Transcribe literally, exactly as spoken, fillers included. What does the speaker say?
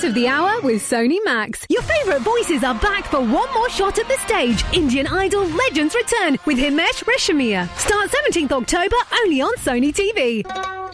of the hour with Sony Max. Your favourite voices are back for one more shot at the stage. Indian Idol Legends return with Himesh Reshammiya. Start seventeenth October only on Sony T V.